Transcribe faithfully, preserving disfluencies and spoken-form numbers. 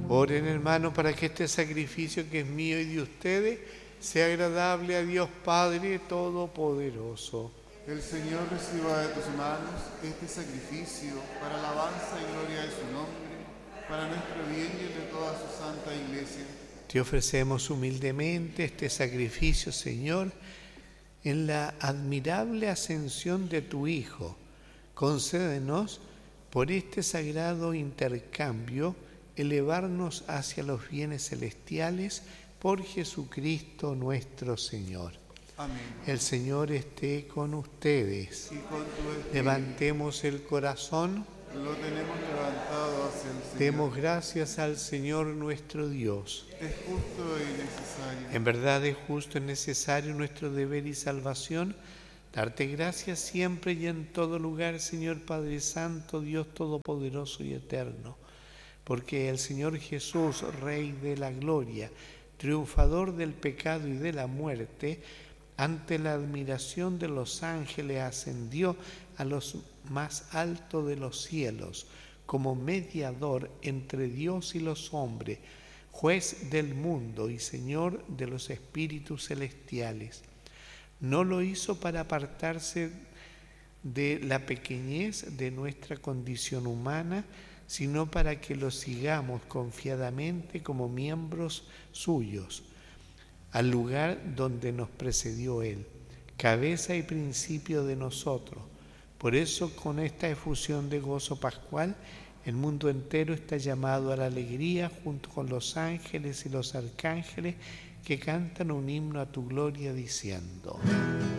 Oren, hermanos, para que este sacrificio que es mío y de ustedes sea agradable a Dios Padre Todopoderoso. El Señor reciba de tus manos este sacrificio para alabanza y gloria de su nombre, para nuestro bien y el de toda su santa Iglesia. Te ofrecemos humildemente este sacrificio, Señor, en la admirable ascensión de tu Hijo. Concédenos, por este sagrado intercambio, elevarnos hacia los bienes celestiales por Jesucristo nuestro Señor. Amén. El Señor esté con ustedes. Y con tu espíritu. Levantemos el corazón. Lo tenemos levantado hacia el Señor. Demos gracias al Señor nuestro Dios. Es justo y necesario. En verdad es justo y necesario nuestro deber y salvación darte gracias siempre y en todo lugar, Señor Padre Santo, Dios Todopoderoso y Eterno, porque el Señor Jesús, Rey de la gloria, triunfador del pecado y de la muerte, ante la admiración de los ángeles ascendió a los más altos de los cielos, como mediador entre Dios y los hombres, juez del mundo y Señor de los espíritus celestiales. No lo hizo para apartarse de la pequeñez de nuestra condición humana, sino para que lo sigamos confiadamente como miembros suyos, al lugar donde nos precedió Él, cabeza y principio de nosotros. Por eso, con esta efusión de gozo pascual, el mundo entero está llamado a la alegría junto con los ángeles y los arcángeles que cantan un himno a tu gloria diciendo: